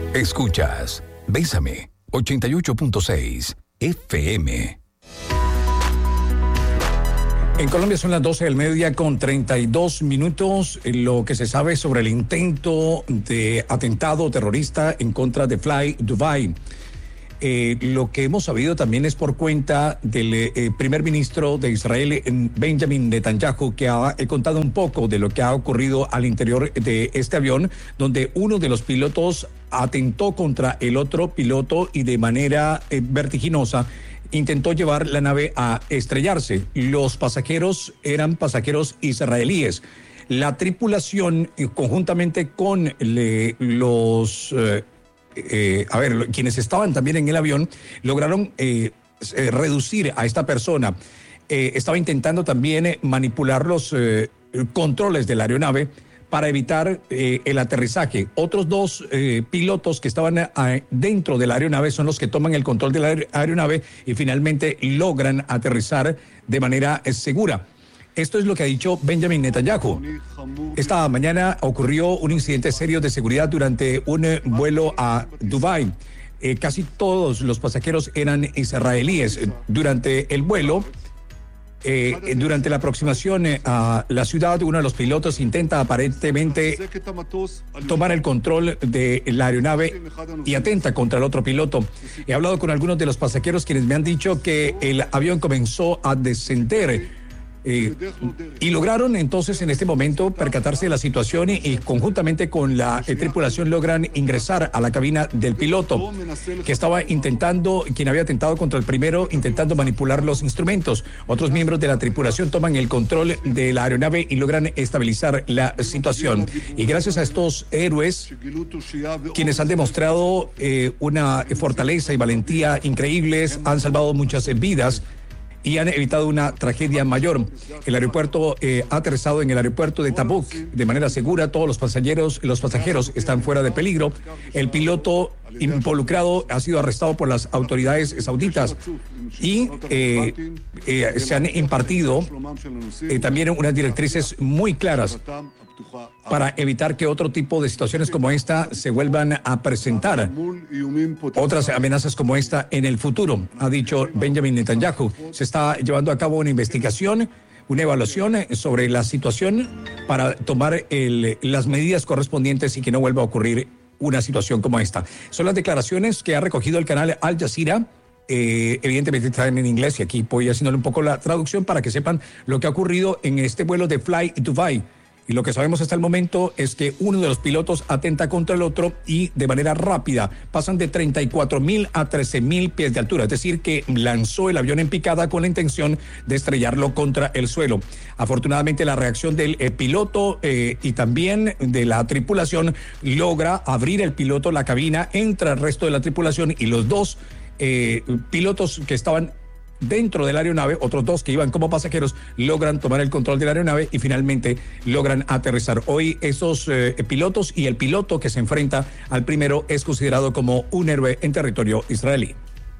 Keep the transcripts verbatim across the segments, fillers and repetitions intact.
Escuchas Bésame ochenta y ocho punto seis F M. En Colombia son las doce del mediodía con treinta y dos minutos. Lo que se sabe sobre el intento de atentado terrorista en contra de Fly Dubai. Eh, lo que hemos sabido también es por cuenta del eh, primer ministro de Israel, Benjamin Netanyahu, que ha eh, contado un poco de lo que ha ocurrido al interior de este avión, donde uno de los pilotos atentó contra el otro piloto y de manera eh, vertiginosa intentó llevar la nave a estrellarse. Los pasajeros eran pasajeros israelíes. La tripulación, eh, conjuntamente con le, los... Eh, Eh, a ver, quienes estaban también en el avión lograron eh, eh, reducir a esta persona. Eh, estaba intentando también eh, manipular los eh, controles de la aeronave para evitar eh, el aterrizaje. Otros dos eh, pilotos que estaban eh, dentro de la aeronave son los que toman el control de la aeronave y finalmente logran aterrizar de manera eh, segura. Esto es lo que ha dicho Benjamin Netanyahu. Esta mañana ocurrió un incidente serio de seguridad durante un vuelo a Dubái. Eh, casi todos los pasajeros eran israelíes. Durante el vuelo, eh, durante la aproximación eh, a la ciudad, uno de los pilotos intenta aparentemente tomar el control de la aeronave y atenta contra el otro piloto. He hablado con algunos de los pasajeros quienes me han dicho que el avión comenzó a descender. Eh, y lograron entonces en este momento percatarse de la situación y, y conjuntamente con la eh, tripulación logran ingresar a la cabina del piloto que estaba intentando, quien había atentado contra el primero, intentando manipular los instrumentos. Otros miembros de la tripulación toman el control de la aeronave y logran estabilizar la situación. Y gracias a estos héroes, quienes han demostrado eh, una fortaleza y valentía increíbles, han salvado muchas vidas y han evitado una tragedia mayor. El aeropuerto eh, ha aterrizado en el aeropuerto de Tabuk de manera segura. Todos los pasajeros, los pasajeros están fuera de peligro. El piloto involucrado ha sido arrestado por las autoridades sauditas y eh, eh, se han impartido eh, también unas directrices muy claras para evitar que otro tipo de situaciones como esta se vuelvan a presentar. Otras amenazas como esta en el futuro, ha dicho Benjamin Netanyahu. Se está llevando a cabo una investigación, una evaluación sobre la situación para tomar el, las medidas correspondientes y que no vuelva a ocurrir una situación como esta. Son las declaraciones que ha recogido el canal Al Jazeera. Eh, evidentemente están en inglés y aquí voy haciéndole un poco la traducción para que sepan lo que ha ocurrido en este vuelo de Fly Dubai. Y lo que sabemos hasta el momento es que uno de los pilotos atenta contra el otro y de manera rápida pasan de treinta y cuatro mil a trece mil pies de altura. Es decir, que lanzó el avión en picada con la intención de estrellarlo contra el suelo. Afortunadamente, la reacción del eh, piloto eh, y también de la tripulación logra abrir el piloto la cabina, entra el resto de la tripulación y los dos eh, pilotos que estaban dentro de la aeronave, otros dos que iban como pasajeros, logran tomar el control de la aeronave y finalmente logran aterrizar. Hoy esos eh, pilotos y el piloto que se enfrenta al primero es considerado como un héroe en territorio israelí.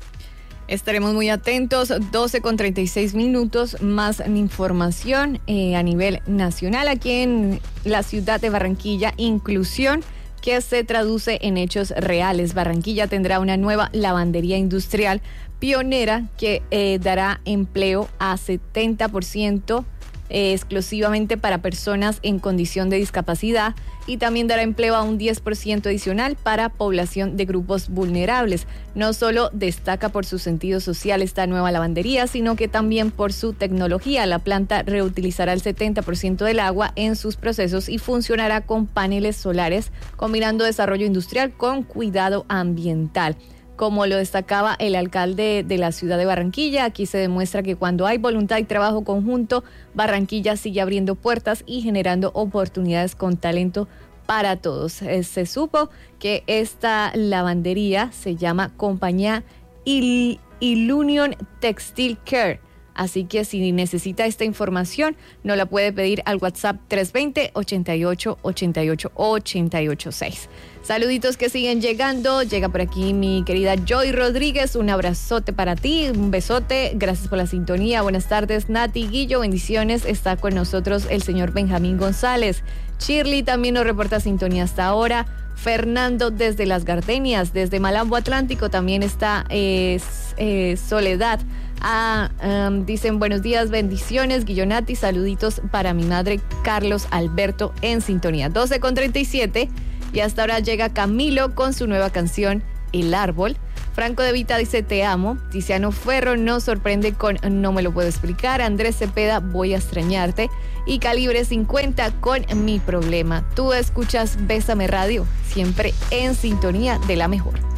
Estaremos muy atentos, doce con treinta y seis minutos, más información eh, a nivel nacional aquí en la ciudad de Barranquilla, inclusión que se traduce en hechos reales. Barranquilla tendrá una nueva lavandería industrial pionera que eh, dará empleo a setenta por ciento eh, exclusivamente para personas en condición de discapacidad y también dará empleo a un diez por ciento adicional para población de grupos vulnerables. No solo destaca por su sentido social esta nueva lavandería, sino que también por su tecnología. La planta reutilizará el setenta por ciento del agua en sus procesos y funcionará con paneles solares, combinando desarrollo industrial con cuidado ambiental. Como lo destacaba el alcalde de la ciudad de Barranquilla, aquí se demuestra que cuando hay voluntad y trabajo conjunto, Barranquilla sigue abriendo puertas y generando oportunidades con talento para todos. Eh, se supo que esta lavandería se llama Compañía Il- Ilunion Textile Care. Así que si necesita esta información, nos la puede pedir al WhatsApp tres dos cero, ochenta y ocho, ochenta y ocho, ochenta y ocho seis. Saluditos que siguen llegando. Llega por aquí mi querida Joy Rodríguez. Un abrazote para ti, un besote. Gracias por la sintonía. Buenas tardes, Nati, Guillo. Bendiciones. Está con nosotros el señor Benjamín González. Shirley también nos reporta sintonía hasta ahora. Fernando desde Las Gardenias, desde Malambo Atlántico también está eh, eh, Soledad. Ah, um, dicen buenos días, bendiciones, Guillonati, saluditos para mi madre Carlos Alberto en sintonía. doce con treinta y siete y hasta ahora llega Camilo con su nueva canción El Árbol. Franco de Vita dice te amo. Tiziano Ferro nos sorprende con no me lo puedo explicar. Andrés Cepeda, voy a extrañarte. Y Calibre cincuenta con Mi Problema. Tú escuchas Bésame Radio, siempre en sintonía de la mejor.